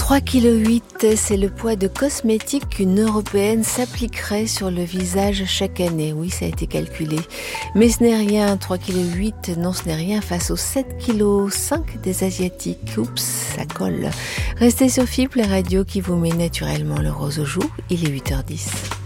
3,8 kg, c'est le poids de cosmétiques qu'une Européenne s'appliquerait sur le visage chaque année. Oui, ça a été calculé. Mais ce n'est rien, 3,8 kg, non, ce n'est rien face aux 7,5 kg des Asiatiques. Oups, ça colle. Restez sur FIP, la radio qui vous met naturellement le rose aux joues. Il est 8h10.